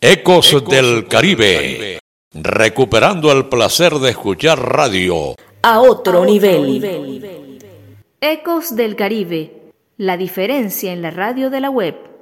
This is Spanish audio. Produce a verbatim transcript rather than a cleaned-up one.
Ecos del Caribe, recuperando el placer de escuchar radio a otro nivel. Ecos del Caribe, la diferencia en la radio de la web.